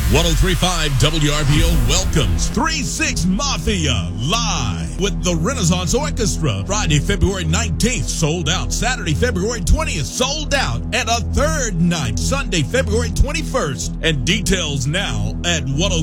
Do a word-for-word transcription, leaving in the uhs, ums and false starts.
ten thirty-five W R B O welcomes three six Mafia live with the Renaissance Orchestra. Friday, February nineteenth, sold out. Saturday, February twentieth, sold out. And a third night, Sunday, February twenty-first. And details now at